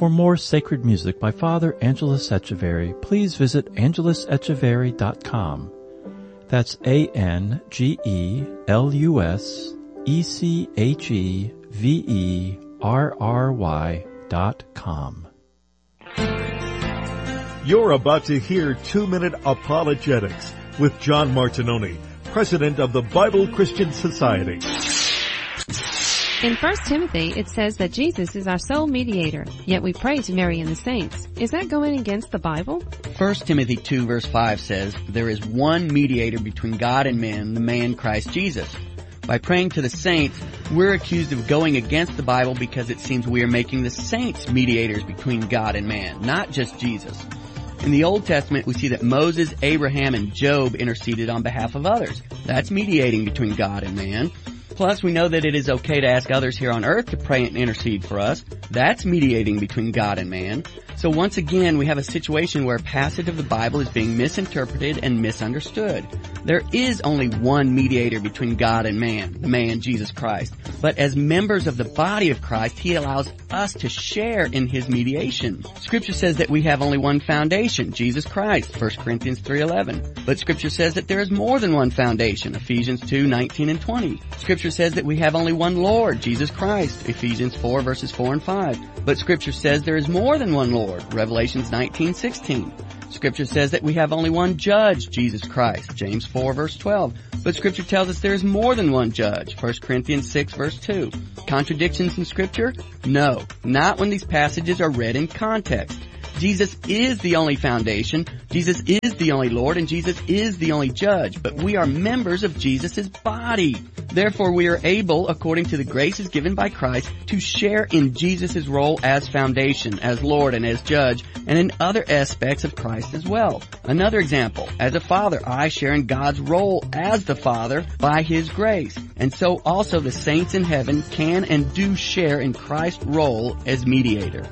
For more sacred music by Father Angelus Echeverry, please visit angelusecheverry.com. That's ANGELUSECHEVERRY.com. You're about to hear 2-Minute Apologetics with John Martinoni, President of the Bible Christian Society. In 1 Timothy, it says that Jesus is our sole mediator, yet we pray to Mary and the saints. Is that going against the Bible? 1 Timothy 2 verse 5 says, there is one mediator between God and men, the man Christ Jesus. By praying to the saints, we're accused of going against the Bible because it seems we are making the saints mediators between God and man, not just Jesus. In the Old Testament, we see that Moses, Abraham, and Job interceded on behalf of others. That's mediating between God and man. Plus, we know that it is okay to ask others here on earth to pray and intercede for us. That's mediating between God and man. So once again, we have a situation where a passage of the Bible is being misinterpreted and misunderstood. There is only one mediator between God and man, the man Jesus Christ. But as members of the body of Christ, He allows us to share in His mediation. Scripture says that we have only one foundation, Jesus Christ, 1 Corinthians 3:11. But Scripture says that there is more than one foundation, Ephesians 2:19 and 20. Scripture says that we have only one Lord, Jesus Christ, Ephesians 4 verses 4 and 5. But Scripture says there is more than one Lord, Revelations 19:16. Scripture says that we have only one judge, Jesus Christ, James 4 verse 12. But Scripture tells us there is more than one judge, 1 Corinthians 6 verse 2. Contradictions in Scripture? No, not when these passages are read in context. Jesus is the only foundation, Jesus is the only Lord, and Jesus is the only judge, but we are members of Jesus' body. Therefore, we are able, according to the graces given by Christ, to share in Jesus' role as foundation, as Lord, and as judge, and in other aspects of Christ as well. Another example, as a father, I share in God's role as the Father by His grace. And so also the saints in heaven can and do share in Christ's role as mediator.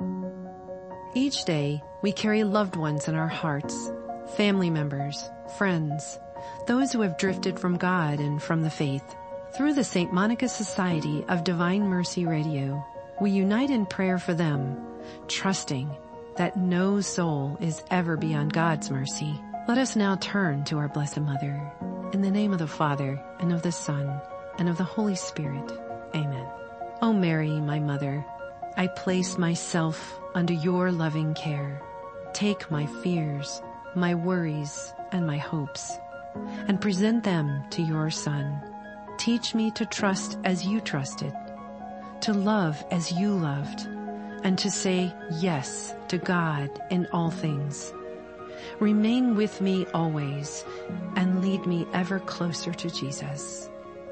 Each day, we carry loved ones in our hearts, family members, friends, those who have drifted from God and from the faith. Through the St. Monica Society of Divine Mercy Radio, we unite in prayer for them, trusting that no soul is ever beyond God's mercy. Let us now turn to our Blessed Mother. In the name of the Father, and of the Son, and of the Holy Spirit. Amen. O Mary, my Mother, I place myself under your loving care. Take my fears, my worries, and my hopes, and present them to your Son. Teach me to trust as you trusted, to love as you loved, and to say yes to God in all things. Remain with me always, and lead me ever closer to Jesus.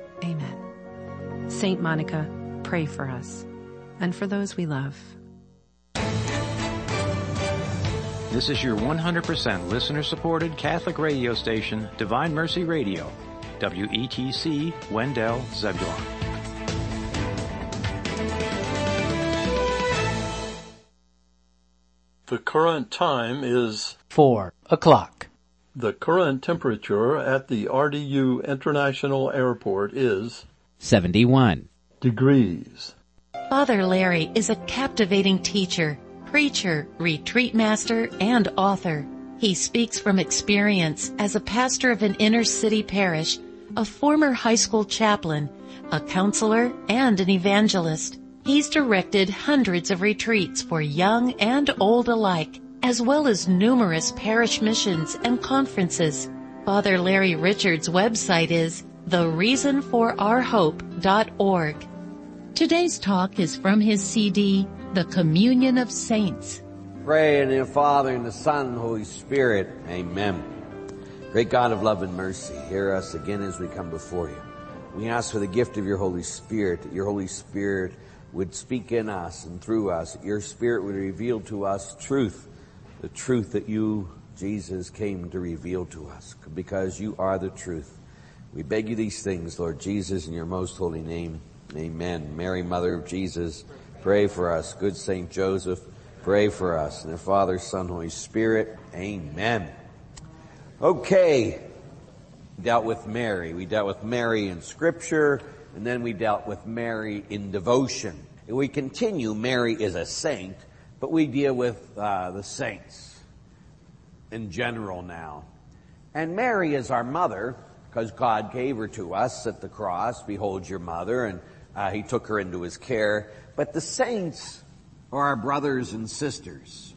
Amen. Saint Monica, pray for us, and for those we love. This is your 100% listener-supported Catholic radio station, Divine Mercy Radio, WETC, Wendell, Zebulon. The current time is 4 o'clock. The current temperature at the RDU International Airport is 71 degrees. Father Larry is a captivating teacher, preacher, retreat master, and author. He speaks from experience as a pastor of an inner-city parish, a former high school chaplain, a counselor, and an evangelist. He's directed hundreds of retreats for young and old alike, as well as numerous parish missions and conferences. Father Larry Richards' website is thereasonforourhope.org. Today's talk is from his CD, The Communion of Saints. Pray in the Father, and the Son, and the Holy Spirit. Amen. Great God of love and mercy, hear us again as we come before you. We ask for the gift of your Holy Spirit, that your Holy Spirit would speak in us and through us, that your Spirit would reveal to us truth, the truth that you, Jesus, came to reveal to us, because you are the truth. We beg you these things, Lord Jesus, in your most holy name. Amen. Mary, Mother of Jesus, pray for us. Good Saint Joseph, pray for us. And the Father, Son, Holy Spirit. Amen. Okay. We dealt with Mary. We dealt with Mary in Scripture, and then we dealt with Mary in devotion. And we continue, Mary is a saint, but we deal with the saints in general now. And Mary is our mother, because God gave her to us at the cross. Behold your mother, and he took her into his care. But the saints are our brothers and sisters.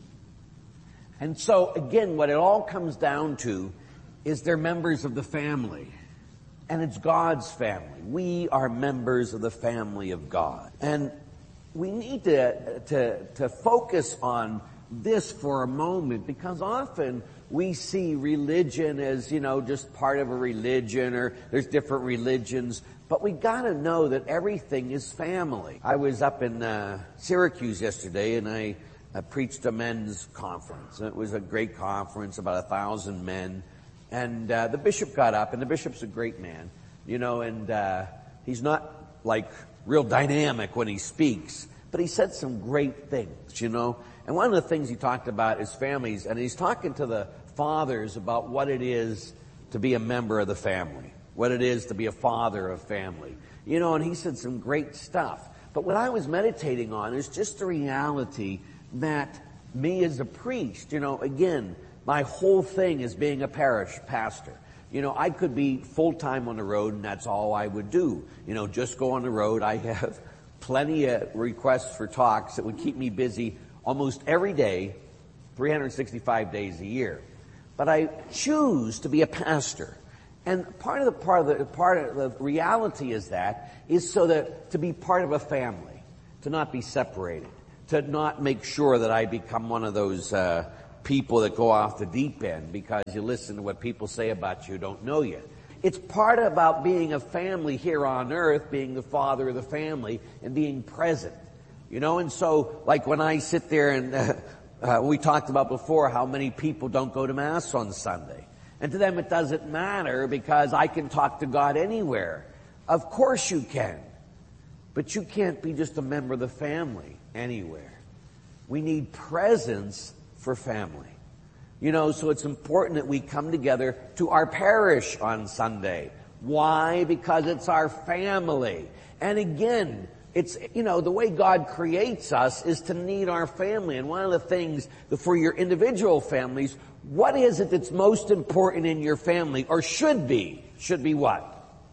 And so, again, what it all comes down to is they're members of the family. And it's God's family. We are members of the family of God. And we need to focus on this for a moment, because often we see religion as, just part of a religion, or there's different religions. But we gotta know that everything is family. I was up in Syracuse yesterday, and I preached a men's conference. It was a great conference, about 1,000 men. And the bishop got up, and the bishop's a great man, and he's not like real dynamic when he speaks, but he said some great things, And one of the things he talked about is families, and he's talking to the fathers about what it is to be a member of the family, what it is to be a father of family, and he said some great stuff. But what I was meditating on is just the reality that me as a priest, again, my whole thing is being a parish pastor. I could be full-time on the road, and that's all I would do. Just go on the road. I have plenty of requests for talks that would keep me busy almost every day, 365 days a year. But I choose to be a pastor. And part of the reality is so that to be part of a family, to not be separated, to not make sure that I become one of those people that go off the deep end because you listen to what people say about you who don't know you. It's part about being a family here on earth, being the father of the family and being present. And so, like when I sit there and we talked about before how many people don't go to Mass on Sunday. And to them it doesn't matter because I can talk to God anywhere. Of course you can. But you can't be just a member of the family anywhere. We need presence for family. So it's important that we come together to our parish on Sunday. Why? Because it's our family. And again, it's, the way God creates us is to need our family. And one of the things for your individual families, what is it that's most important in your family, or should be? Should be what?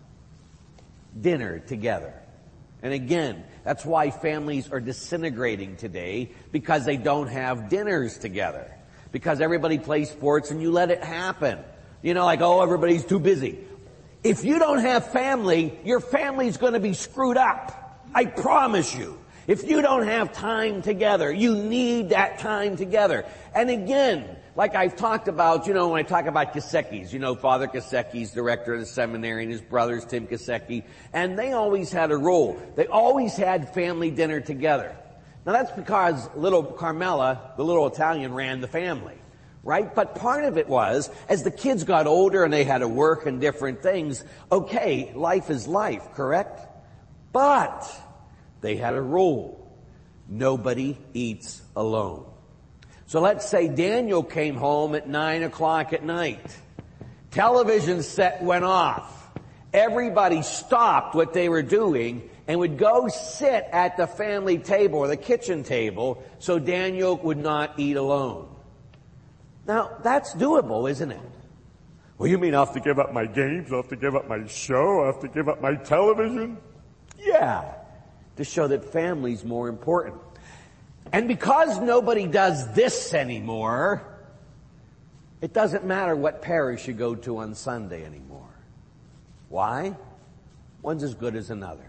Dinner together. And again, that's why families are disintegrating today, because they don't have dinners together. Because everybody plays sports and you let it happen. Everybody's too busy. If you don't have family, your family's going to be screwed up. I promise you. If you don't have time together, you need that time together. And again, like I've talked about, when I talk about Kosecki's, Father Kosecki's director of the seminary and his brothers, Tim Kosecki, and they always had a rule. They always had family dinner together. Now that's because little Carmela, the little Italian, ran the family, right? But part of it was, as the kids got older and they had to work and different things, okay, life is life, correct? But they had a rule. Nobody eats alone. So let's say Daniel came home at 9 o'clock at night. Television set went off. Everybody stopped what they were doing and would go sit at the family table or the kitchen table so Daniel would not eat alone. Now, that's doable, isn't it? Well, you mean I have to give up my games? I have to give up my show? I have to give up my television? Yeah, to show that family's more important. And because nobody does this anymore, it doesn't matter what parish you go to on Sunday anymore. Why? One's as good as another.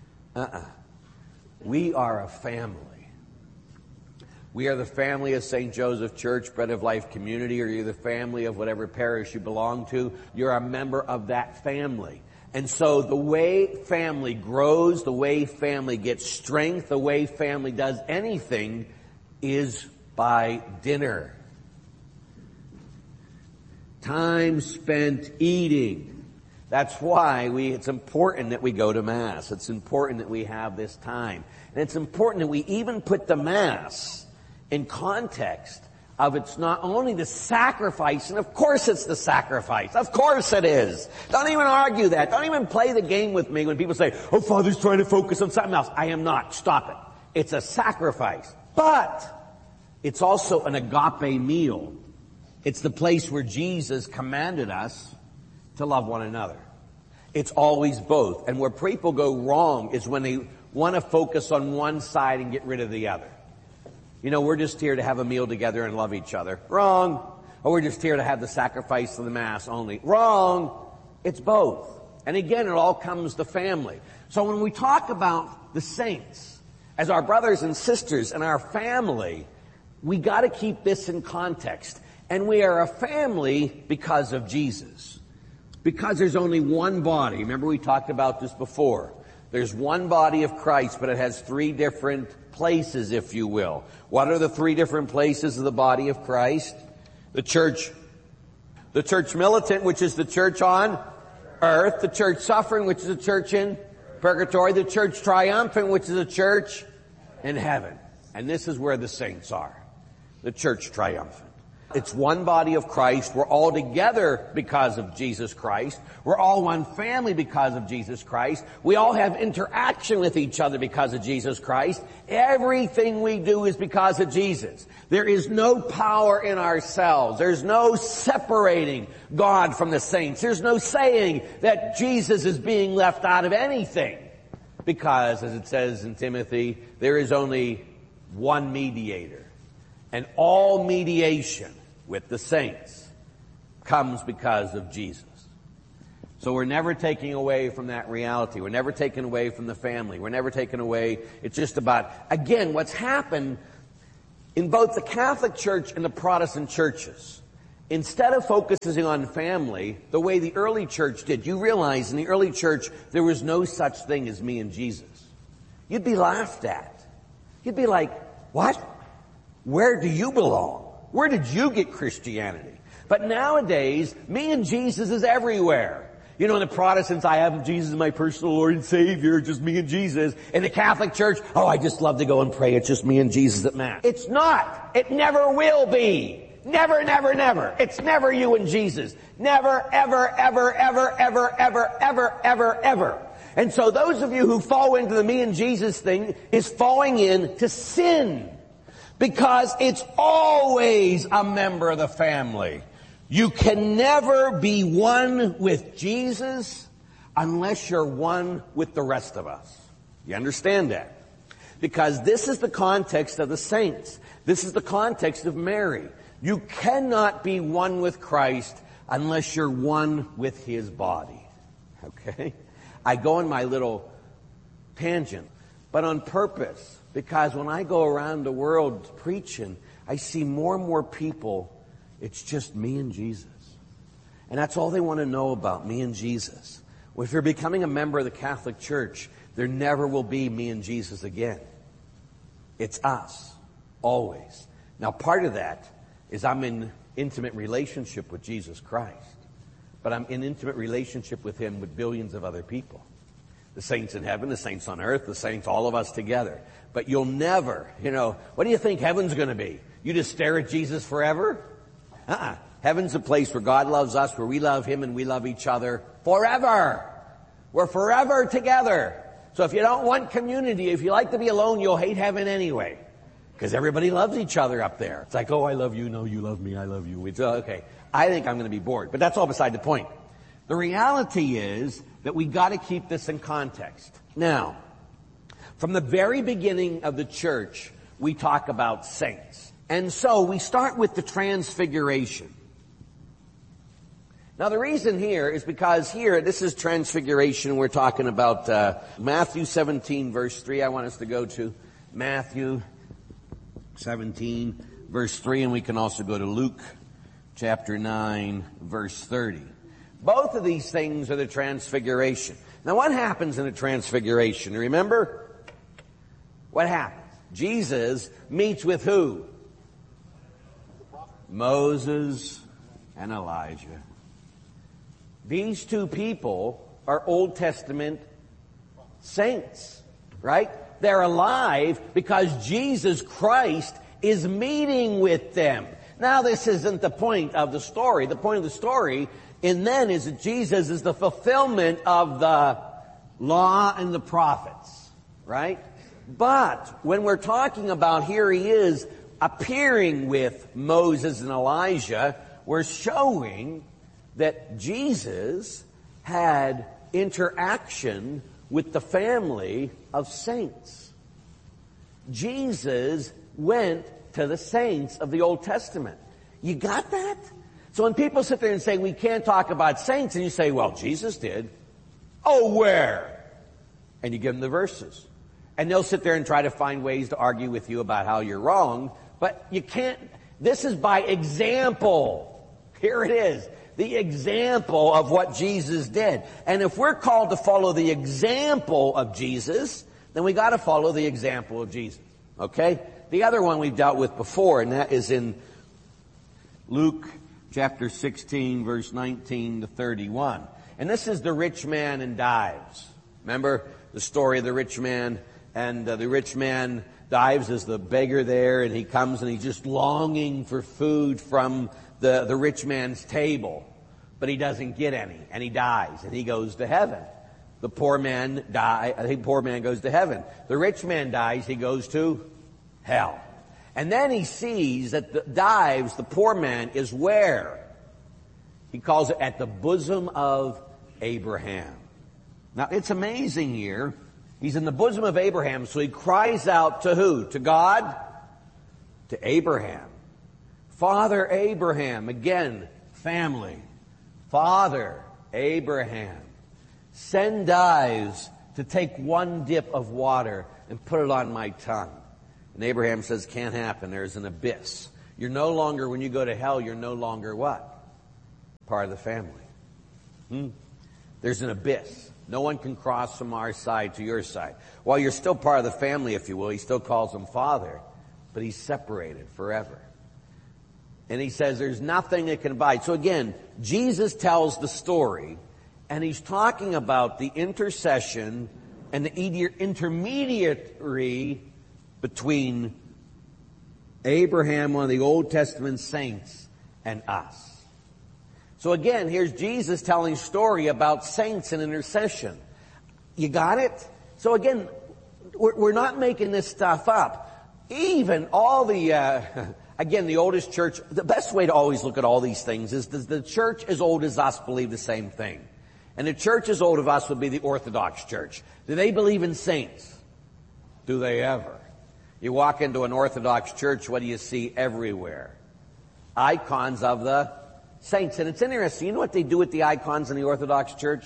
We are a family. We are the family of St. Joseph Church, Bread of Life Community, or you're the family of whatever parish you belong to. You're a member of that family. And so the way family grows, the way family gets strength, the way family does anything is by dinner. Time spent eating. That's why it's important that we go to Mass. It's important that we have this time. And it's important that we even put the Mass in context of it's not only the sacrifice, and of course it's the sacrifice. Of course it is. Don't even argue that. Don't even play the game with me when people say, oh, Father's trying to focus on something else. I am not. Stop it. It's a sacrifice. But It's also an agape meal. It's the place where Jesus commanded us to love one another. It's always both. And where people go wrong is when they want to focus on one side and get rid of the other. You know, we're just here to have a meal together and love each other. Wrong. Or we're just here to have the sacrifice of the Mass only. Wrong. It's both. And again, it all comes to family. So when we talk about the saints as our brothers and sisters and our family, we got to keep this in context. And we are a family because of Jesus. Because there's only one body. Remember we talked about this before. There's one body of Christ, but it has three different places, if you will. What are the three different places of the body of Christ? The church militant, which is the church on earth. The church suffering, which is the church in purgatory. The church triumphant, which is the church in heaven. And this is where the saints are. The church triumphant. It's one body of Christ. We're all together because of Jesus Christ. We're all one family because of Jesus Christ. We all have interaction with each other because of Jesus Christ. Everything we do is because of Jesus. There is no power in ourselves. There's no separating God from the saints. There's no saying that Jesus is being left out of anything. Because, as it says in Timothy, there is only one mediator. And all mediation with the saints comes because of Jesus. So we're never taking away from that reality. We're never taking away from the family. We're never taking away. It's just about, again, what's happened in both the Catholic Church and the Protestant churches. Instead of focusing on family, the way the early church did, you realize in the early church there was no such thing as me and Jesus. You'd be laughed at. You'd be like, what? Where do you belong? Where did you get Christianity? But nowadays, me and Jesus is everywhere. You know, in the Protestants, I have Jesus as my personal Lord and Savior, just me and Jesus. In the Catholic Church, oh, I just love to go and pray. It's just me and Jesus at Mass. It's not. It never will be. Never, never, never. It's never you and Jesus. Never, ever, ever, ever, ever, ever, ever, ever, ever. And so those of you who fall into the me and Jesus thing is falling into sin. Because it's always a member of the family. You can never be one with Jesus unless you're one with the rest of us. You understand that? Because this is the context of the saints. This is the context of Mary. You cannot be one with Christ unless you're one with His body. Okay? I go on my little tangent, but on purpose. Because when I go around the world preaching, I see more and more people, it's just me and Jesus. And that's all they want to know about, me and Jesus. Well, if you're becoming a member of the Catholic Church, there never will be me and Jesus again. It's us. Always. Now, part of that is I'm in intimate relationship with Jesus Christ. But I'm in intimate relationship with Him with billions of other people. The saints in heaven, the saints on earth, the saints, all of us together. But you'll never, what do you think heaven's going to be? You just stare at Jesus forever? Heaven's a place where God loves us, where we love Him and we love each other forever. We're forever together. So if you don't want community, if you like to be alone, you'll hate heaven anyway. Because everybody loves each other up there. It's like, oh, I love you. No, you love me. I love you. It's okay. I think I'm going to be bored. But that's all beside the point. The reality is that we got to keep this in context. Now, from the very beginning of the church, we talk about saints. And so we start with the transfiguration. Now the reason here is because here, this is transfiguration. We're talking about Matthew 17, verse 3. I want us to go to Matthew 17, verse 3, and we can also go to Luke chapter 9, verse 30. Both of these things are the transfiguration. Now what happens in the transfiguration? Remember? What happens? Jesus meets with who? Moses and Elijah. These two people are Old Testament saints, right? They're alive because Jesus Christ is meeting with them. Now this isn't the point of the story. The point of the story in then is that Jesus is the fulfillment of the law and the prophets, right? But when we're talking about here He is appearing with Moses and Elijah were showing that Jesus had interaction with the family of saints. Jesus went to the saints of the Old Testament. You got that? So when people sit there and say, we can't talk about saints, and you say, well, Jesus did. Oh, where? And you give them the verses. And they'll sit there and try to find ways to argue with you about how you're wrong, but you can't. This is by example. Here it is. The example of what Jesus did. And if we're called to follow the example of Jesus, then we got to follow the example of Jesus. Okay? The other one we've dealt with before, and that is in Luke chapter 16, verse 19 to 31. And this is the rich man and Dives. Remember the story of the rich man? And the rich man, Dives, is the beggar there, and he comes and he's just longing for food from the rich man's table. But he doesn't get any, and he dies, and he goes to heaven. The poor man goes to heaven. The rich man dies, he goes to hell. And then he sees that the Dives, the poor man, is where? He calls it at the bosom of Abraham. Now, it's amazing here. He's in the bosom of Abraham, so he cries out to who? To God? To Abraham. Father Abraham. Again, family. Father Abraham. Send Dives to take one dip of water and put it on my tongue. And Abraham says, can't happen. There's an abyss. You're no longer, when you go to hell, you're no longer what? Part of the family. There's an abyss. No one can cross from our side to your side. While you're still part of the family, if you will, he still calls him father, but he's separated forever. And he says there's nothing that can abide. So again, Jesus tells the story, and he's talking about the intercession and the intermediary between Abraham, one of the Old Testament saints, and us. So again, here's Jesus telling a story about saints and intercession. You got it? So again, we're not making this stuff up. Even all the, again, the oldest church, the best way to always look at all these things is the church as old as us believe the same thing. And the church as old as us would be the Orthodox Church. Do they believe in saints? Do they ever? You walk into an Orthodox church, what do you see everywhere? Icons of the saints. And it's interesting. You know what they do with the icons in the Orthodox Church?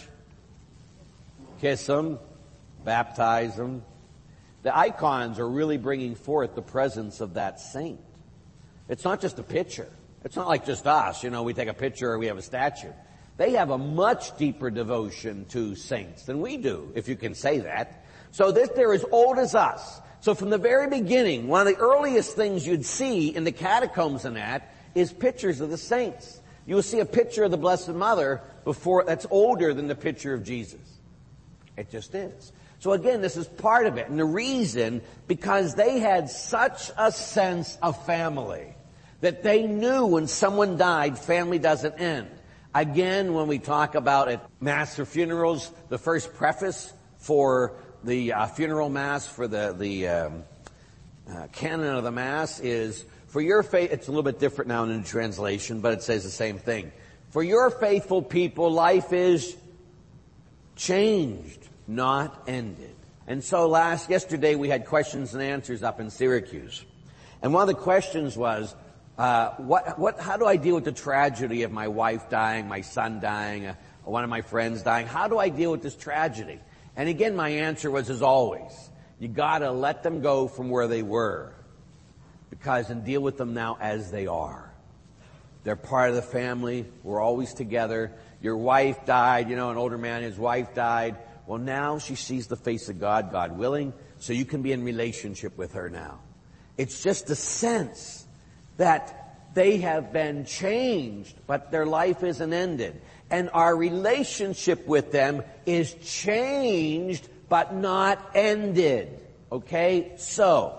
Kiss them. Baptize them. The icons are really bringing forth the presence of that saint. It's not just a picture. It's not like just us. You know, we take a picture or we have a statue. They have a much deeper devotion to saints than we do, if you can say that. So they're as old as us. So from the very beginning, one of the earliest things you'd see in the catacombs and that is pictures of the saints. You will see a picture of the Blessed Mother before that's older than the picture of Jesus. It just is. So again, this is part of it. And the reason, because they had such a sense of family that they knew when someone died, family doesn't end. Again, when we talk about at Mass or funerals, the first preface for the funeral Mass for the canon of the Mass is, for your faith, it's a little bit different now in the translation, but it says the same thing. For your faithful people, life is changed, not ended. And so yesterday we had questions and answers up in Syracuse. And one of the questions was, how do I deal with the tragedy of my wife dying, my son dying, one of my friends dying? How do I deal with this tragedy? And again, my answer was, as always, you gotta let them go from where they were. And deal with them now as they are. They're part of the family. We're always together. Your wife died, an older man, his wife died. Well, now she sees the face of God, God willing, so you can be in relationship with her now. It's just a sense that they have been changed, but their life isn't ended. And our relationship with them is changed, but not ended. Okay? So,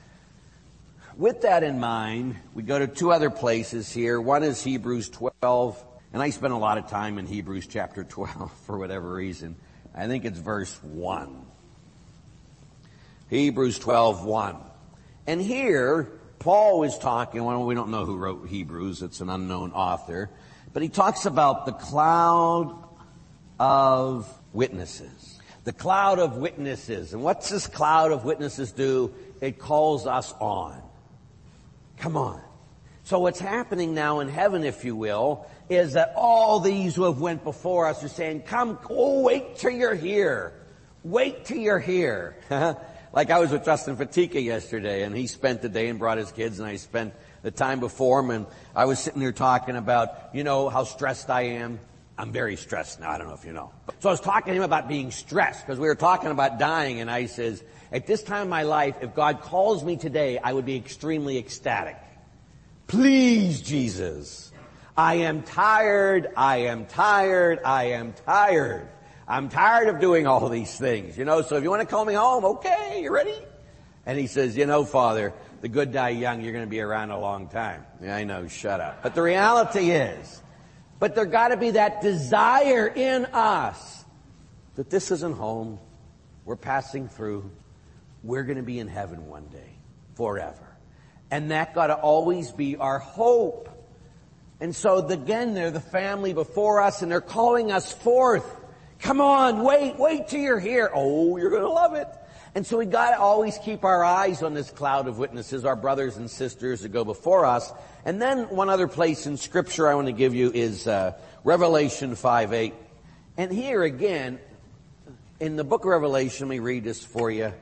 with that in mind, we go to two other places here. One is Hebrews 12, and I spent a lot of time in Hebrews chapter 12 for whatever reason. I think it's verse 1. Hebrews 12:1. And here, Paul was talking, well, we don't know who wrote Hebrews, it's an unknown author, but he talks about the cloud of witnesses. The cloud of witnesses. And what's this cloud of witnesses do? It calls us on. Come on. So what's happening now in heaven, if you will, is that all these who have went before us are saying, come, wait till you're here. Wait till you're here. Like I was with Justin Fatika yesterday, and he spent the day and brought his kids, and I spent the time before him, and I was sitting there talking about, you know, how stressed I am. I'm very stressed now. I don't know if you know. So I was talking to him about being stressed, because we were talking about dying, and I says, at this time in my life, if God calls me today, I would be extremely ecstatic. Please, Jesus. I am tired. I am tired. I am tired. I'm tired of doing all these things, you know, so if you want to call me home, okay, you ready? And he says, you know, Father, the good die young, you're going to be around a long time. Yeah, I know, shut up. But the reality is, but there got to be that desire in us that this isn't home. We're passing through. We're going to be in heaven one day, forever. And that got to always be our hope. And so again, they're the family before us, and they're calling us forth. Come on, wait till you're here. Oh, you're going to love it. And so we got to always keep our eyes on this cloud of witnesses, our brothers and sisters that go before us. And then one other place in Scripture I want to give you is Revelation 5:8. And here again, in the book of Revelation, let me read this for you.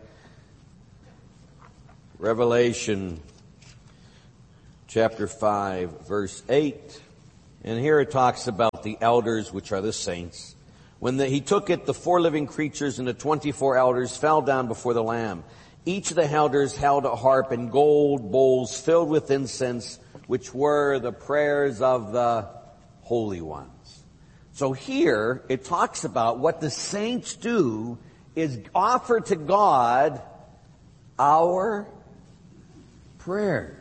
Revelation chapter 5, verse 8. And here it talks about the elders, which are the saints. When he took it, the 4 living creatures and the 24 elders fell down before the Lamb. Each of the elders held a harp and gold bowls filled with incense, which were the prayers of the holy ones. So here it talks about what the saints do is offer to God our prayers.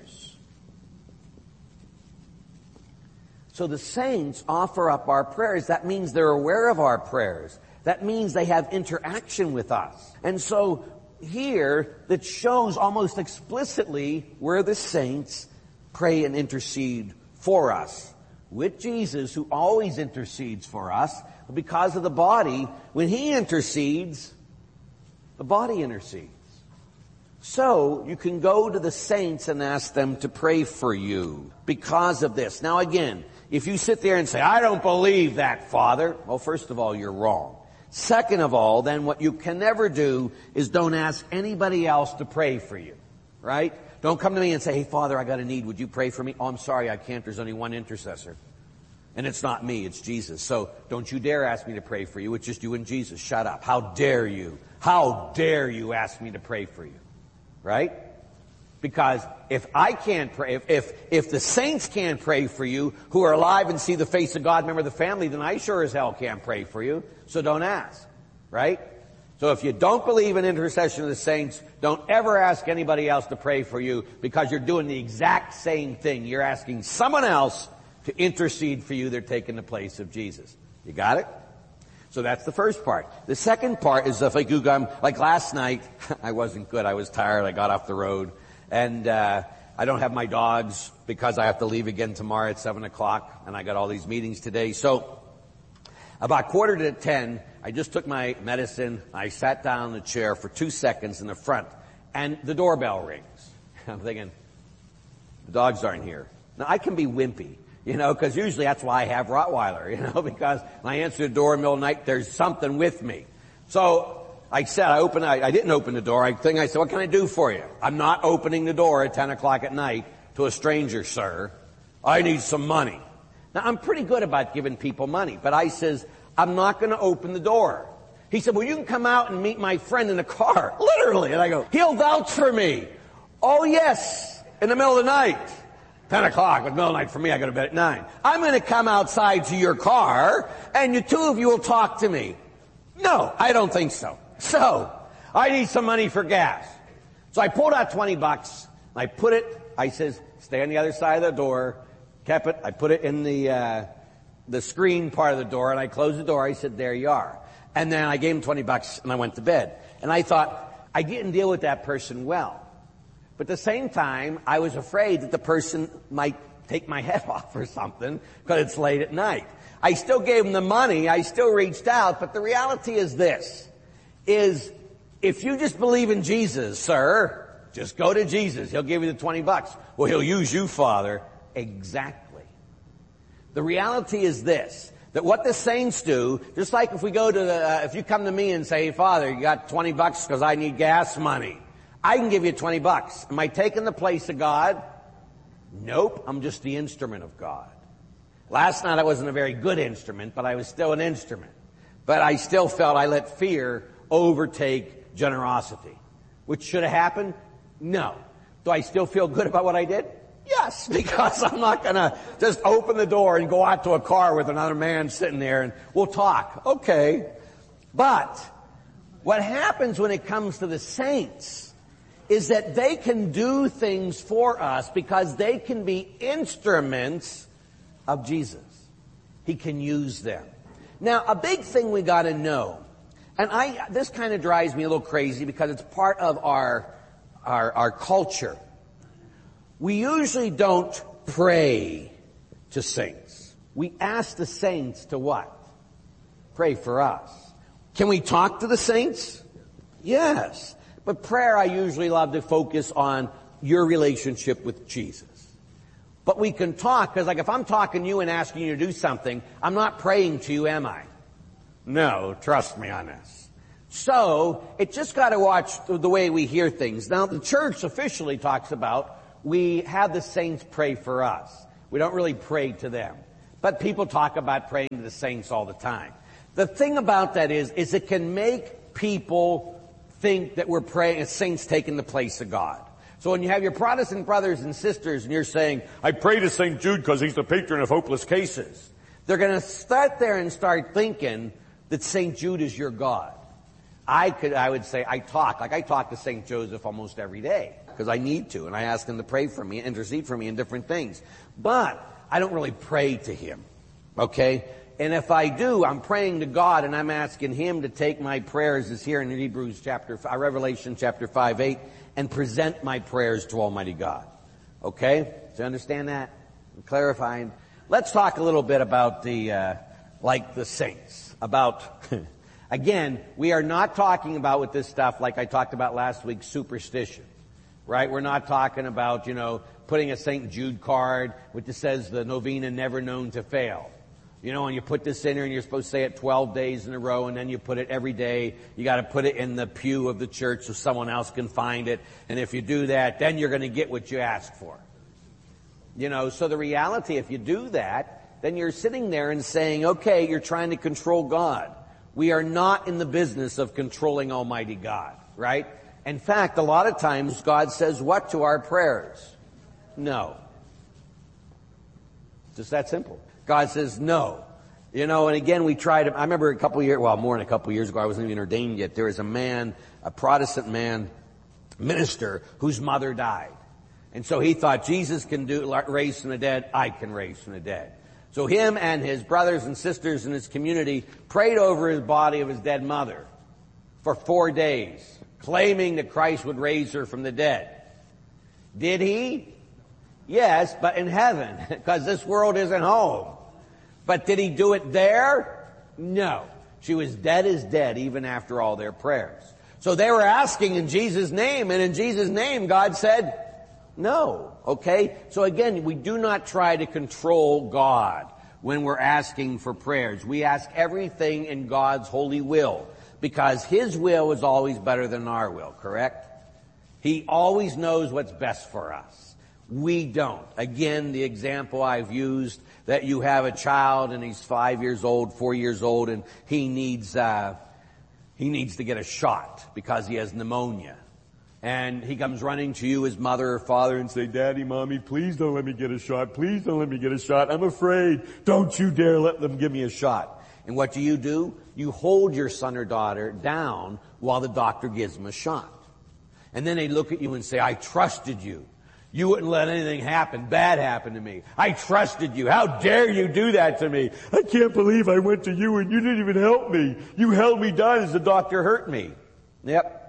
So the saints offer up our prayers. That means they're aware of our prayers. That means they have interaction with us. And so here, that shows almost explicitly where the saints pray and intercede for us. With Jesus, who always intercedes for us, because of the body, when He intercedes, the body intercedes. So, you can go to the saints and ask them to pray for you because of this. Now again, if you sit there and say, I don't believe that, Father, well, first of all, you're wrong. Second of all, then what you can never do is don't ask anybody else to pray for you, right? Don't come to me and say, hey, Father, I got a need. Would you pray for me? Oh, I'm sorry, I can't. There's only one intercessor. And it's not me, it's Jesus. So don't you dare ask me to pray for you. It's just you and Jesus. Shut up. How dare you? How dare you ask me to pray for you? Right? Because if I can't pray, if the saints can't pray for you, who are alive and see the face of God, member of the family, then I sure as hell can't pray for you. So don't ask. Right? So if you don't believe in intercession of the saints, don't ever ask anybody else to pray for you, because you're doing the exact same thing. You're asking someone else to intercede for you. They're taking the place of Jesus. You got it? So that's the first part. The second part is if like last night, I wasn't good. I was tired. I got off the road. And I don't have my dogs because I have to leave again tomorrow at 7 o'clock. And I got all these meetings today. So about 9:45, I just took my medicine. I sat down in the chair for 2 seconds in the front. And the doorbell rings. I'm thinking, the dogs aren't here. Now, I can be wimpy. You know, because usually that's why I have Rottweiler, you know, because when I answer the door in the middle of the night, there's something with me. So I said, I didn't open the door. I said, what can I do for you? I'm not opening the door at 10 o'clock at night to a stranger, sir. I need some money. Now, I'm pretty good about giving people money, but I says, I'm not going to open the door. He said, well, you can come out and meet my friend in the car, literally. And I go, he'll vouch for me. Oh, yes, in the middle of the night. 10 o'clock, with middle of the night for me, I go to bed at 9. I'm going to come outside to your car, and you two of you will talk to me. No, I don't think so. So, I need some money for gas. So I pulled out $20, I put it, I says, stay on the other side of the door, kept it, I put it in the screen part of the door, and I closed the door, I said, there you are. And then I gave him $20, and I went to bed. And I thought, I didn't deal with that person well. But at the same time, I was afraid that the person might take my head off or something because it's late at night. I still gave them the money. I still reached out. But the reality is this, is if you just believe in Jesus, sir, just go to Jesus. He'll give you the $20. Well, he'll use you, Father. Exactly. The reality is this, that what the saints do, just like if we go to if you come to me and say, hey, Father, you got $20 because I need gas money. I can give you $20. Am I taking the place of God? Nope. I'm just the instrument of God. Last night I wasn't a very good instrument, but I was still an instrument. But I still felt I let fear overtake generosity. Which should have happened? No. Do I still feel good about what I did? Yes, because I'm not gonna just open the door and go out to a car with another man sitting there and we'll talk. Okay. But what happens when it comes to the saints is that they can do things for us because they can be instruments of Jesus. He can use them. Now, a big thing we got to know, and this kind of drives me a little crazy because it's part of our culture. We usually don't pray to saints. We ask the saints to what? Pray for us. Can we talk to the saints? Yes. But prayer, I usually love to focus on your relationship with Jesus. But we can talk, because like if I'm talking to you and asking you to do something, I'm not praying to you, am I? No, trust me on this. So, it just got to watch the way we hear things. Now, the church officially talks about we have the saints pray for us. We don't really pray to them. But people talk about praying to the saints all the time. The thing about that is it can make people think that we're praying as saints taking the place of God. So when you have your Protestant brothers and sisters and you're saying, I pray to St. Jude because he's the patron of hopeless cases, they're going to start there and start thinking that St. Jude is your God. I would say I talk to St. Joseph almost every day because I need to, and I ask him to pray for me, intercede for me in different things. But I don't really pray to him, okay? And if I do, I'm praying to God and I'm asking him to take my prayers, as here in Revelation chapter 5:8, and present my prayers to Almighty God. Okay? Do you understand that? I'm clarifying. Let's talk a little bit about the saints. Again, we are not talking about with this stuff, like I talked about last week, superstition. Right? We're not talking about, putting a St. Jude card which says the novena never known to fail. And you put this in here and you're supposed to say it 12 days in a row and then you put it every day. You got to put it in the pew of the church so someone else can find it. And if you do that, then you're going to get what you asked for. So the reality, if you do that, then you're sitting there and saying, okay, you're trying to control God. We are not in the business of controlling Almighty God, right? In fact, a lot of times God says what to our prayers? No. Just that simple. God says no. And again, I remember more than a couple years ago, I wasn't even ordained yet, there was a Protestant man, minister, whose mother died. And so he thought, Jesus can raise from the dead, I can raise from the dead. So him and his brothers and sisters in his community prayed over his body of his dead mother for 4 days, claiming that Christ would raise her from the dead. Did he? Yes, but in heaven, because this world isn't home. But did he do it there? No. She was dead as dead even after all their prayers. So they were asking in Jesus' name, and in Jesus' name God said no. Okay? So again, we do not try to control God when we're asking for prayers. We ask everything in God's holy will because His will is always better than our will, correct? He always knows what's best for us. We don't. Again, the example I've used, that you have a child and he's 5 years old, 4 years old, and he needs to get a shot because he has pneumonia. And he comes running to you, his mother or father, and say, Daddy, Mommy, please don't let me get a shot. Please don't let me get a shot. I'm afraid. Don't you dare let them give me a shot. And what do? You hold your son or daughter down while the doctor gives them a shot. And then they look at you and say, I trusted you. You wouldn't let anything bad happen to me. I trusted you. How dare you do that to me? I can't believe I went to you and you didn't even help me. You held me down as the doctor hurt me. Yep.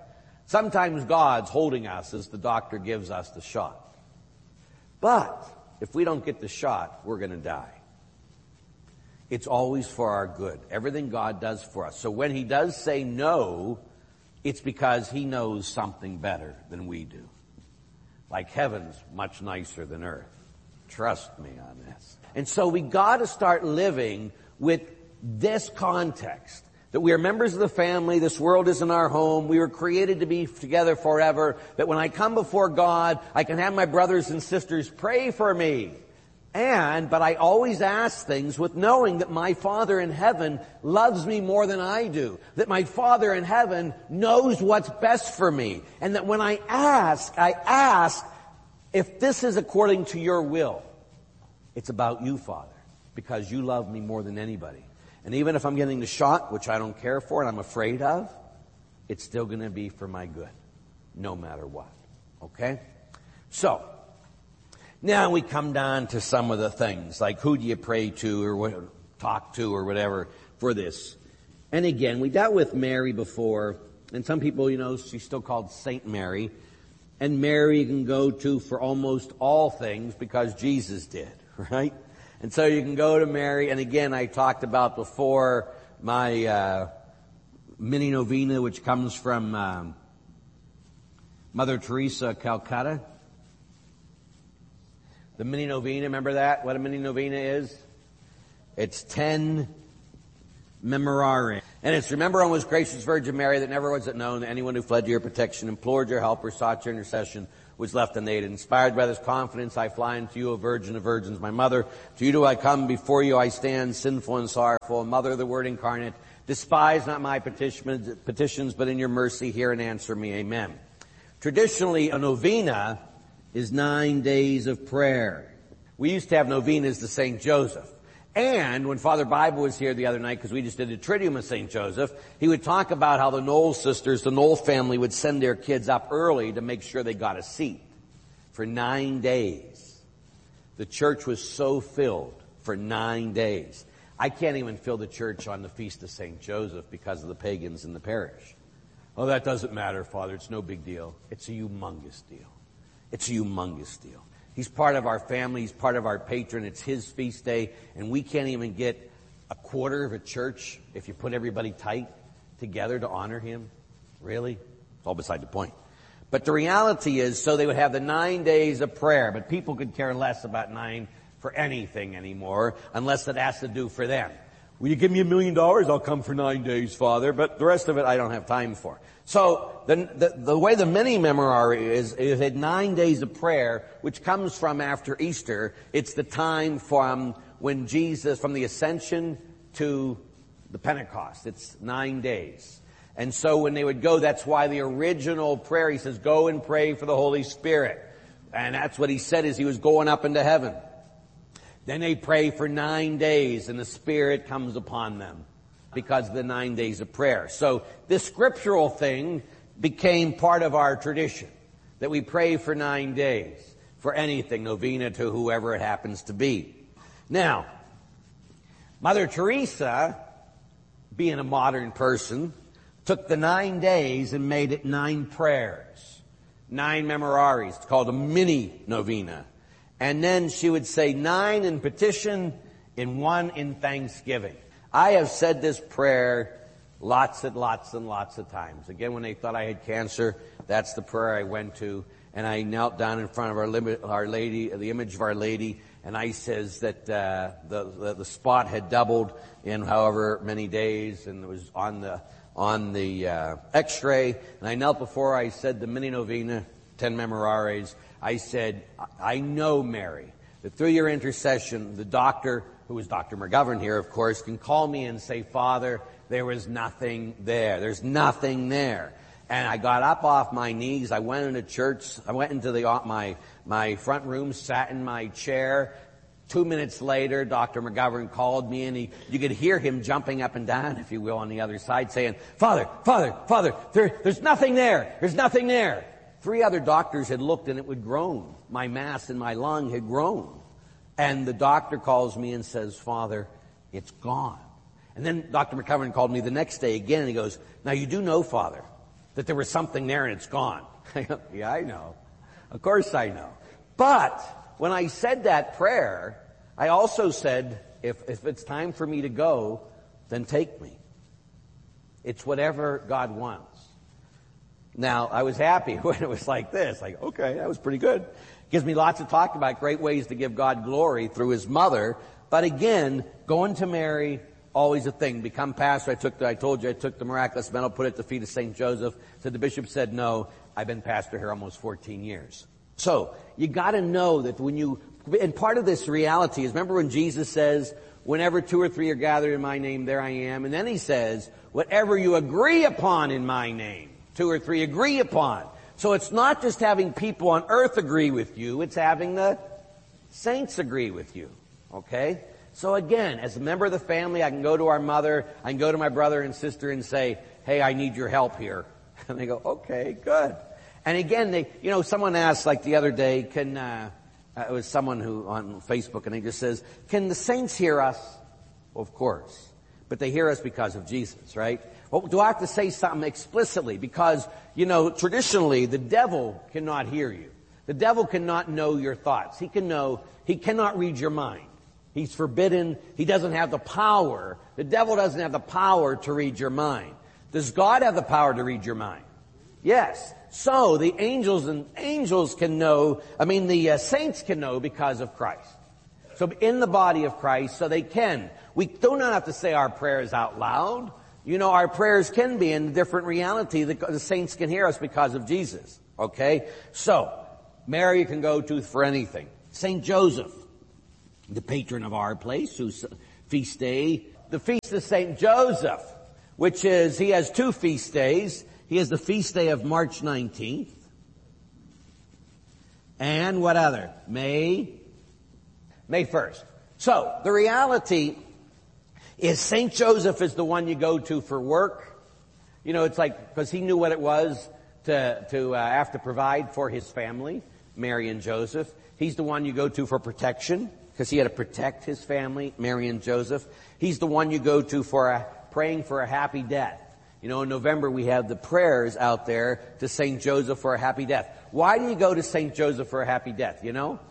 Sometimes God's holding us as the doctor gives us the shot. But if we don't get the shot, we're going to die. It's always for our good. Everything God does for us. So when He does say no, it's because He knows something better than we do. Like heaven's much nicer than earth. Trust me on this. And so we got to start living with this context. That we are members of the family, this world isn't our home, we were created to be together forever, that when I come before God, I can have my brothers and sisters pray for me. But I always ask things with knowing that my Father in heaven loves me more than I do. That my Father in heaven knows what's best for me. And that when I ask if this is according to your will. It's about you, Father, because you love me more than anybody. And even if I'm getting the shot, which I don't care for and I'm afraid of, it's still going to be for my good, no matter what. Okay? So, now we come down to some of the things, like who do you pray to or talk to or whatever for this. And again, we dealt with Mary before, and some people, she's still called Saint Mary. And Mary you can go to for almost all things because Jesus did, right? And so you can go to Mary, and again, I talked about before my mini novena, which comes from Mother Teresa of Calcutta. The mini novena, remember that? What a mini novena is? It's 10 memorare. And it's remember, O most gracious Virgin Mary, that never was it known that anyone who fled to your protection, implored your help, or sought your intercession was left unaided. Inspired by this confidence, I fly unto you, O Virgin of Virgins, my Mother. To you do I come, before you I stand, sinful and sorrowful. Mother of the Word incarnate, despise not my petitions, but in your mercy hear and answer me. Amen. Traditionally, a novena is 9 days of prayer. We used to have novenas to St. Joseph. And when Father Bible was here the other night, because we just did a Triduum of St. Joseph, he would talk about how the Knoll sisters, the Knoll family, would send their kids up early to make sure they got a seat. For 9 days. The church was so filled for 9 days. I can't even fill the church on the Feast of St. Joseph because of the pagans in the parish. Oh, that doesn't matter, Father. It's no big deal. It's a humongous deal. It's a humongous deal. He's part of our family. He's part of our patron. It's his feast day. And we can't even get a quarter of a church if you put everybody tight together to honor him. Really? It's all beside the point. But the reality is, so they would have the 9 days of prayer. But people could care less about 9 for anything anymore unless it has to do for them. Will you give me $1 million? I'll come for 9 days, Father. But the rest of it I don't have time for. So the way the mini memorare is at 9 days of prayer, which comes from after Easter. It's the time from when Jesus, from the Ascension to the Pentecost. It's 9 days. And so when they would go, that's why the original prayer, he says, go and pray for the Holy Spirit. And that's what he said as he was going up into heaven. Then they pray for 9 days and the Spirit comes upon them because of the 9 days of prayer. So this scriptural thing became part of our tradition, that we pray for 9 days for anything, novena to whoever it happens to be. Now, Mother Teresa, being a modern person, took the 9 days and made it 9 prayers, 9 memoraries. It's called a mini novena. And then she would say 9 in petition and 1 in thanksgiving. I have said this prayer lots and lots and lots of times. Again, when they thought I had cancer, that's the prayer I went to. And I knelt down in front of Our Lady, the image of Our Lady, and I says that the spot had doubled in however many days, and it was on the X-ray. And I knelt before I said the mini novena, 10 memoraries. I said, I know, Mary, that through your intercession, the doctor, who was Dr. McGovern here, of course, can call me and say, Father, there was nothing there. There's nothing there. And I got up off my knees. I went into church. I went into my front room, sat in my chair. 2 minutes later, Dr. McGovern called me, and you could hear him jumping up and down, if you will, on the other side, saying, Father, there's nothing there. There's nothing there. 3 other doctors had looked and it would groan. My mass in my lung had grown. And the doctor calls me and says, Father, it's gone. And then Dr. McGovern called me the next day again and he goes, now you do know, Father, that there was something there and it's gone. Yeah, I know. Of course I know. But when I said that prayer, I also said, if it's time for me to go, then take me. It's whatever God wants. Now, I was happy when it was like this. Like, okay, that was pretty good. Gives me lots to talk about, great ways to give God glory through his mother. But again, going to Mary, always a thing. Become pastor. I told you I took the miraculous medal, put it at the feet of St. Joseph. So the bishop said, no, I've been pastor here almost 14 years. So, you gotta know that and part of this reality is, remember when Jesus says, whenever 2 or 3 are gathered in my name, there I am. And then he says, whatever you agree upon in my name, 2 or 3 agree upon. So it's not just having people on earth agree with you, it's having the saints agree with you. Okay? So again, as a member of the family, I can go to our mother, I can go to my brother and sister and say, hey, I need your help here. And they go, okay, good. And again, someone asked, like the other day, it was someone who on Facebook, and he just says, can the saints hear us? Well, of course. But they hear us because of Jesus, right? Well, do I have to say something explicitly? Because, traditionally, the devil cannot hear you. The devil cannot know your thoughts. He cannot read your mind. He's forbidden. He doesn't have the power. The devil doesn't have the power to read your mind. Does God have the power to read your mind? Yes. So the angels can know, the saints can know because of Christ. So in the body of Christ, so they can. We do not have to say our prayers out loud. Our prayers can be in a different reality. The saints can hear us because of Jesus. Okay? So, Mary you can go to for anything. St. Joseph, the patron of our place, whose feast day, the feast of St. Joseph, which is, he has 2 feast days. He has the feast day of March 19th. And what other? May 1st. So, the reality is St. Joseph is the one you go to for work. It's like, because he knew what it was to have to provide for his family, Mary and Joseph. He's the one you go to for protection, because he had to protect his family, Mary and Joseph. He's the one you go to for praying for a happy death. In November we have the prayers out there to St. Joseph for a happy death. Why do you go to St. Joseph for a happy death,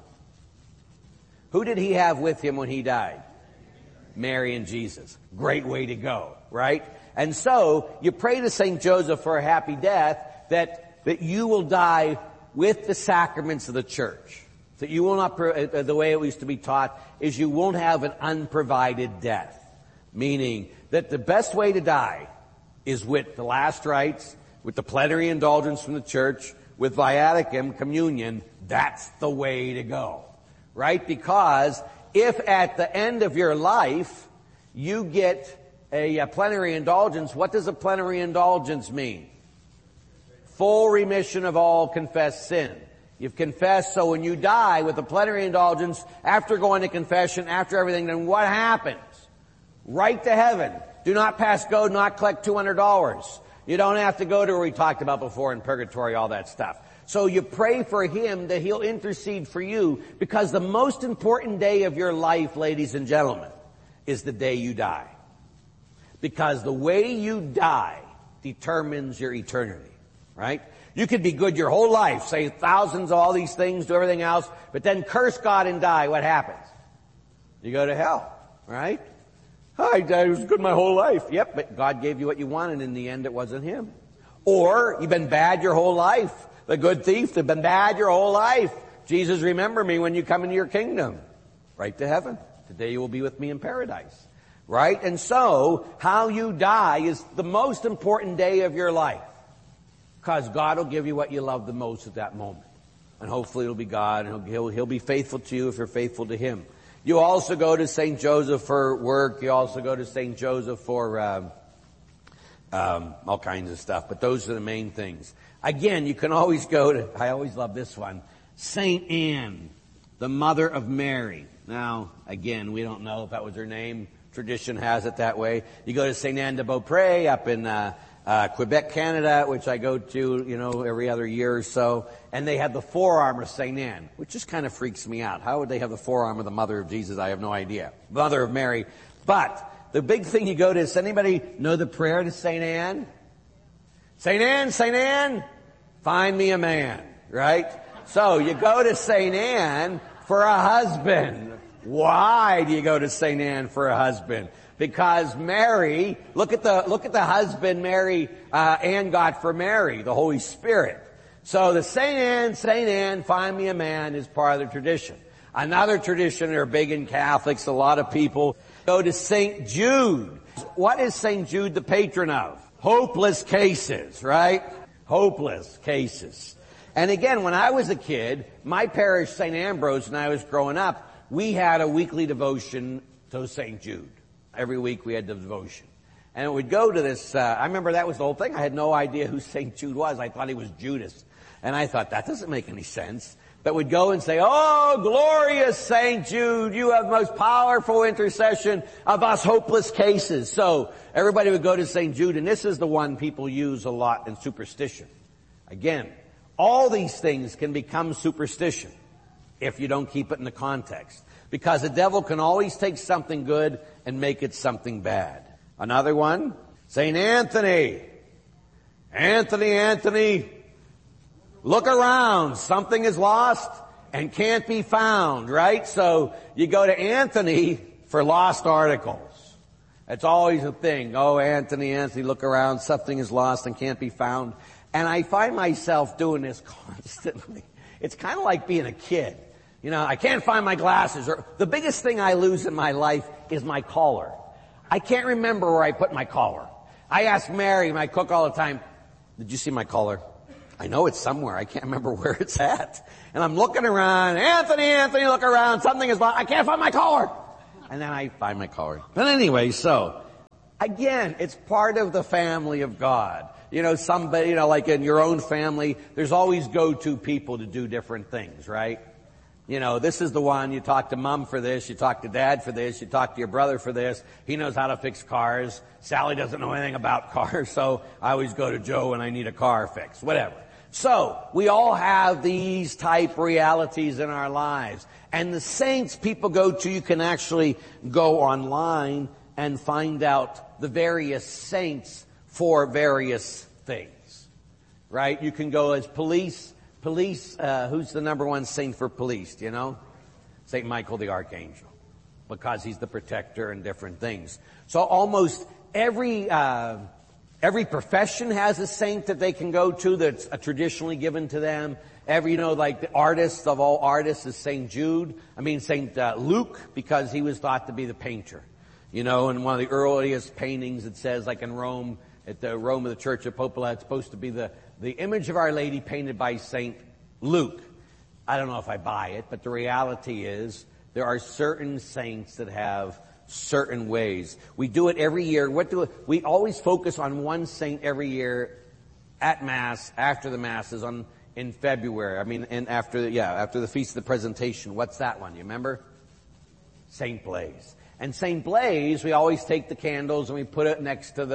Who did he have with him when he died? Mary and Jesus. Great way to go, right? And so, you pray to St. Joseph for a happy death, that you will die with the sacraments of the church. That you will not, the way it used to be taught, is you won't have an unprovided death. Meaning that the best way to die is with the last rites, with the plenary indulgence from the church, with viaticum, communion. That's the way to go. Right? Because if at the end of your life you get a plenary indulgence, what does a plenary indulgence mean? Full remission of all confessed sin. You've confessed, so when you die with a plenary indulgence, after going to confession, after everything, then what happens? Right to heaven. Do not pass go, not collect $200. You don't have to go to where we talked about before in purgatory, all that stuff. So you pray for him that he'll intercede for you, because the most important day of your life, ladies and gentlemen, is the day you die. Because the way you die determines your eternity, right? You could be good your whole life, say thousands of all these things, do everything else, but then curse God and die. What happens? You go to hell, right? I was good my whole life. Yep, but God gave you what you wanted, and in the end it wasn't him. Or you've been bad your whole life. The good thief, they've been bad your whole life. Jesus, remember me when you come into your kingdom. Right to heaven. Today you will be with me in paradise. Right? And so, how you die is the most important day of your life. Because God will give you what you love the most at that moment. And hopefully it'll be God, and He'll be faithful to you if you're faithful to Him. You also go to St. Joseph for work. You also go to St. Joseph for all kinds of stuff. But those are the main things. Again, you can always go to, I always love this one, St. Anne, the mother of Mary. Now, again, we don't know if that was her name. Tradition has it that way. You go to St. Anne de Beaupré up in Quebec, Canada, which I go to, every other year or so. And they have the forearm of St. Anne, which just kind of freaks me out. How would they have the forearm of the mother of Jesus? I have no idea. Mother of Mary. But the big thing you go to, does anybody know the prayer to St. Anne? St. Anne, find me a man, right? So you go to St. Anne for a husband. Why do you go to St. Anne for a husband? Because Mary, look at the husband Anne got for Mary, the Holy Spirit. So the St. Anne, find me a man is part of the tradition. Another tradition, they're big in Catholics, a lot of people go to St. Jude. What is St. Jude the patron of? Hopeless cases, right? Hopeless cases. And again, when I was a kid, my parish, St. Ambrose, when I was growing up, we had a weekly devotion to St. Jude. Every week we had the devotion. And it would go to this, I remember that was the whole thing. I had no idea who St. Jude was. I thought he was Judas. And I thought, that doesn't make any sense. But would go and say, oh, glorious St. Jude, you have most powerful intercession of us hopeless cases. So everybody would go to St. Jude, and this is the one people use a lot in superstition. Again, all these things can become superstition if you don't keep it in the context. Because the devil can always take something good and make it something bad. Another one, St. Anthony. Anthony, look around. Something is lost and can't be found, right? So you go to Anthony for lost articles. It's always a thing. Oh, Anthony, look around. Something is lost and can't be found. And I find myself doing this constantly. It's kind of like being a kid. You know, I can't find my glasses. Or the biggest thing I lose in my life is my collar. I can't remember where I put my collar. I ask Mary, my cook, all the time, did you see my collar? I know it's somewhere. I can't remember where it's at. And I'm looking around. Anthony, look around. Something is lost. I can't find my collar. And then I find my collar. But anyway, so, again, it's part of the family of God. You know, somebody, like in your own family, there's always go-to people to do different things, right? You know, this is the one, you talk to mom for this, you talk to dad for this, you talk to your brother for this. He knows how to fix cars. Sally doesn't know anything about cars, so I always go to Joe when I need a car fixed, whatever. So, we all have these type realities in our lives. And the saints people go to, you can actually go online and find out the various saints for various things. Right? You can go as police, who's the number one saint for police, do you know? St. Michael the Archangel. Because he's the protector and different things. So almost every profession has a saint that they can go to that's traditionally given to them. Like the artist of all artists is St. St. Luke, because he was thought to be the painter. You know, in one of the earliest paintings it says, like in Rome, at the Rome of the Church of Popola, it's supposed to be the image of Our Lady painted by St. Luke. I don't know if I buy it, but the reality is there are certain saints that have certain ways. We do it every year. We always focus on one saint every year at Mass, after the Masses in February. After the Feast of the Presentation. What's that one? You remember? St. Blaise. And St. Blaise, we always take the candles and we put it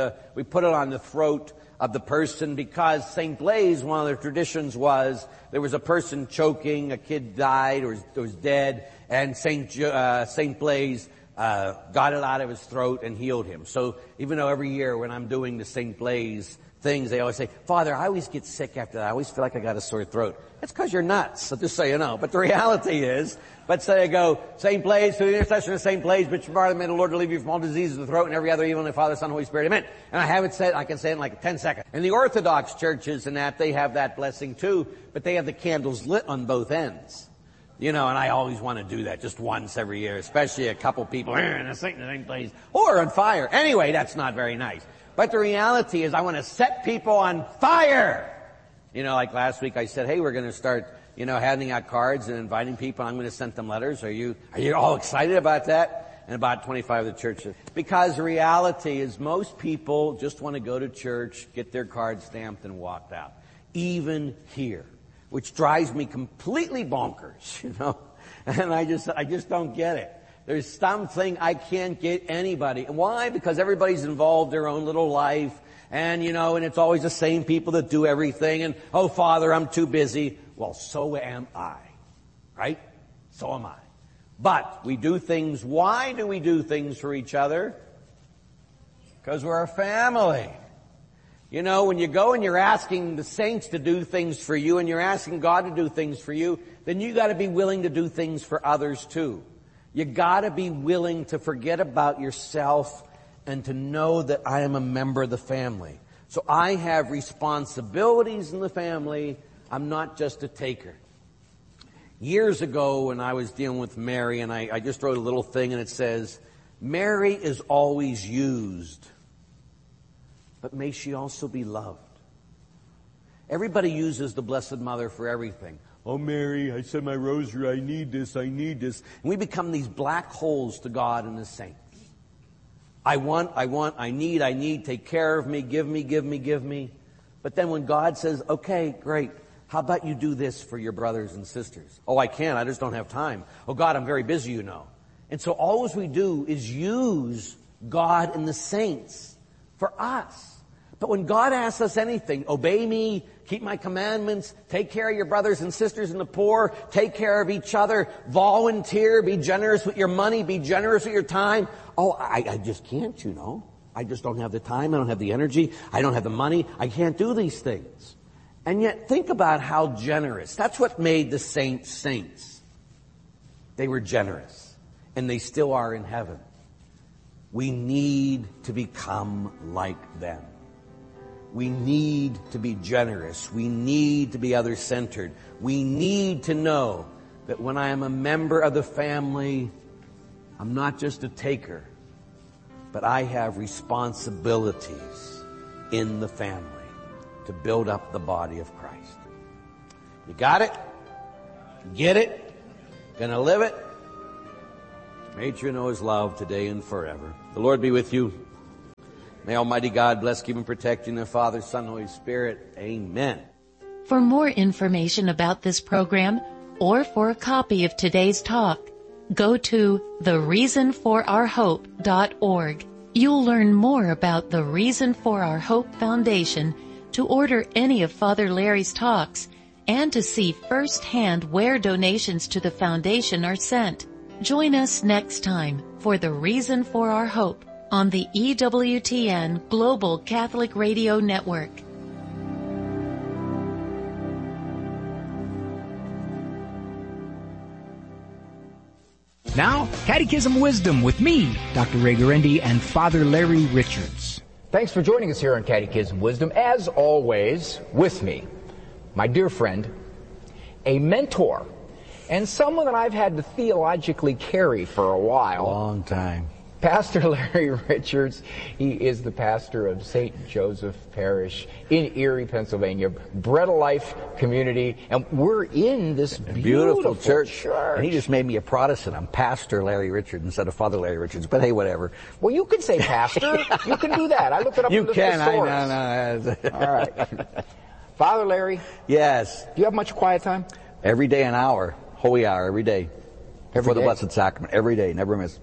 on the throat of the person, because St. Blaise, one of the traditions was there was a person choking, a kid died or was dead, and St. Blaise got it out of his throat and healed him. So even though every year when I'm doing the St. Blaise things, they always say, Father, I always get sick after that. I always feel like I got a sore throat. It's because you're nuts, so just so you know. But the reality is, let's say I go, St. Blaise, through the intercession of St. Blaise, but your Father, may the Lord deliver you from all diseases of the throat and every other evil in the Father, Son, Holy Spirit. Amen. And I can say it in like 10 seconds. In the Orthodox churches and that, they have that blessing too, but they have the candles lit on both ends. You know, and I always want to do that just once every year, especially a couple people in a St. Blaise or on fire. Anyway, that's not very nice. But the reality is I want to set people on fire. You know, like last week I said, hey, we're going to start, handing out cards and inviting people. I'm going to send them letters. Are you all excited about that? And about 25 of the churches. Because the reality is most people just want to go to church, get their card stamped and walk out. Even here. Which drives me completely bonkers, And I just don't get it. There's something I can't get anybody. Why? Because everybody's involved their own little life. And, and it's always the same people that do everything. And, oh, Father, I'm too busy. Well, so am I. Right? So am I. But we do things. Why do we do things for each other? Because we're a family. You know, when you go and you're asking the saints to do things for you and you're asking God to do things for you, then you got to be willing to do things for others too. You got to be willing to forget about yourself and to know that I am a member of the family. So I have responsibilities in the family. I'm not just a taker. Years ago when I was dealing with Mary, and I just wrote a little thing and it says, Mary is always used, but may she also be loved. Everybody uses the Blessed Mother for everything. Oh, Mary, I said my rosary, I need this. And we become these black holes to God and the saints. I want, I need, take care of me, give me. But then when God says, okay, great, how about you do this for your brothers and sisters? Oh, I can't, I just don't have time. Oh, God, I'm very busy, you know. And so all we do is use God and the saints for us. But when God asks us anything, obey me, keep my commandments, take care of your brothers and sisters and the poor, take care of each other, volunteer, be generous with your money, be generous with your time. Oh, I just can't, you know. I just don't have the time, I don't have the energy, I don't have the money, I can't do these things. And yet think about how generous. That's what made the saints saints. They were generous. And they still are in heaven. We need to become like them. We need to be generous. We need to be other-centered. We need to know that when I am a member of the family, I'm not just a taker, but I have responsibilities in the family to build up the body of Christ. You got it? Get it? Gonna live it? Made sure you know His love today and forever. The Lord be with you. May Almighty God bless, keep, and protect you in the Father, Son, Holy Spirit. Amen. For more information about this program or for a copy of today's talk, go to thereasonforourhope.org. You'll learn more about the Reason for Our Hope Foundation, to order any of Father Larry's talks, and to see firsthand where donations to the foundation are sent. Join us next time for The Reason for Our Hope on the EWTN Global Catholic Radio Network. Now, Catechism Wisdom with me, Dr. Ray Guarendi, and Father Larry Richards. Thanks for joining us here on Catechism Wisdom. As always, with me, my dear friend, a mentor, and someone that I've had to theologically carry for a while. Long time. Pastor Larry Richards. He is the pastor of St. Joseph Parish in Erie, Pennsylvania, Bread of Life community, and we're in this beautiful church. And he just made me a Protestant. I'm Pastor Larry Richards instead of Father Larry Richards, but hey, whatever. Well, you can say pastor. You can do that. I looked it up in the thesaurus. I know. All right. Father Larry. Yes. Do you have much quiet time? Every day an hour, holy hour, every day. Every day? The Blessed Sacrament, every day, never miss.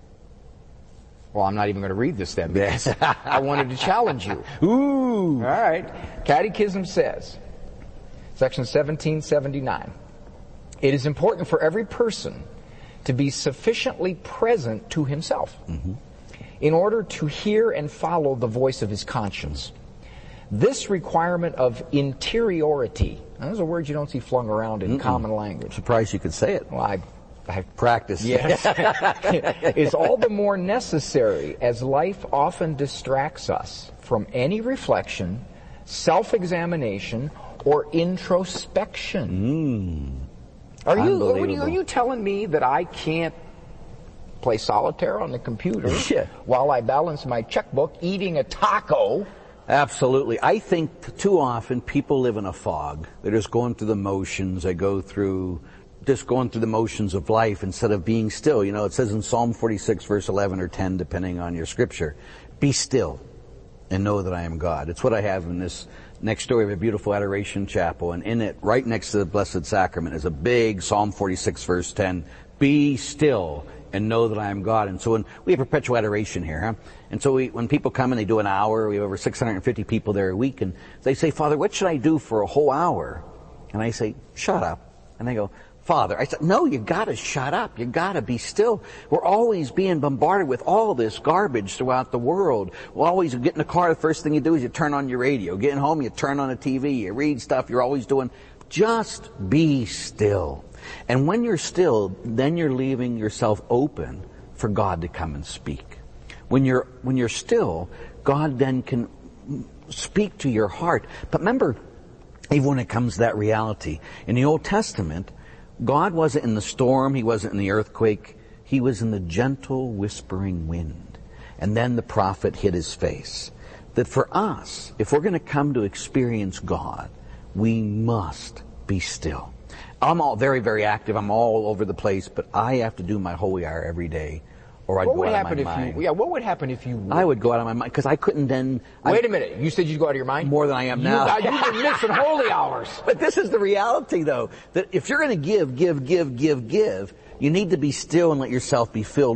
Well, I'm not even going to read this then, because I wanted to challenge you. Ooh. All right. Catechism says, section 1779, it is important for every person to be sufficiently present to himself in order to hear and follow the voice of his conscience. This requirement of interiority, now, those are words you don't see flung around in common language. Surprised you could say it. Well, I practice. Yes. Is all the more necessary as life often distracts us from any reflection, self-examination, or introspection. Are you telling me that I can't play solitaire on the computer while I balance my checkbook eating a taco? Absolutely. I think too often people live in a fog. They're just going through the motions. They go through just going through the motions of life instead of being still. You know, it says in Psalm 46, verse 11 or 10, depending on your scripture, be still and know that I am God. It's what I have in this next door. We have a beautiful adoration chapel, and in it, right next to the Blessed Sacrament, is a big Psalm 46, verse 10, be still and know that I am God. And so when we have perpetual adoration here, and so when people come and they do an hour, we have over 650 people there a week, and they say, Father, what should I do for a whole hour? And I say, shut up. And they go, Father. I said, no, you gotta shut up. You gotta be still. We're always being bombarded with all this garbage throughout the world. We'll always get in the car, the first thing you do is you turn on your radio. Getting home, you turn on the TV, you read stuff you're always doing. Just be still. And when you're still, then you're leaving yourself open for God to come and speak. When you're still, God then can speak to your heart. But remember, even when it comes to that reality, in the Old Testament, God wasn't in the storm, He wasn't in the earthquake, He was in the gentle whispering wind. And then the prophet hid his face. That for us, if we're going to come to experience God, we must be still. I'm all very, very active, I'm all over the place, but I have to do my holy hour every day, or I'd go out of my mind. What would happen if you would? I would go out of my mind, because I couldn't then... Wait a minute, you said you'd go out of your mind? More than I am now. You've been missing holy hours. But this is the reality, though, that if you're going to give, you need to be still and let yourself be filled.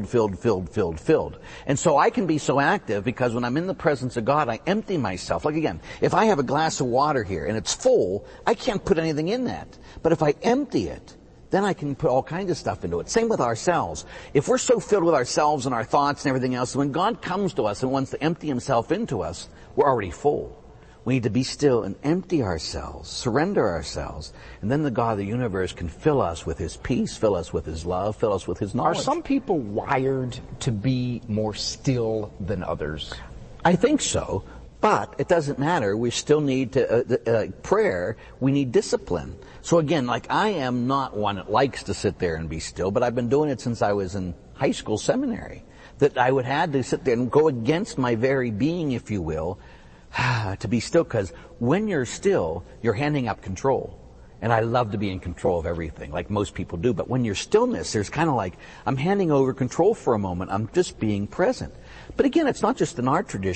And so I can be so active because when I'm in the presence of God, I empty myself. Like again, if I have a glass of water here and it's full, I can't put anything in that. But if I empty it, then I can put all kinds of stuff into it. Same with ourselves. If we're so filled with ourselves and our thoughts and everything else, when God comes to us and wants to empty Himself into us, we're already full. We need to be still and empty ourselves, surrender ourselves, and then the God of the universe can fill us with His peace, fill us with His love, fill us with His knowledge. Are some people wired to be more still than others? I think so, but it doesn't matter. We still need prayer. We need discipline. So again, like I am not one that likes to sit there and be still, but I've been doing it since I was in high school seminary. That I would have to sit there and go against my very being, if you will, to be still, because when you're still, you're handing up control. And I love to be in control of everything, like most people do. But when you're stillness, there's kind of like, I'm handing over control for a moment. I'm just being present. But again, it's not just in our tradition.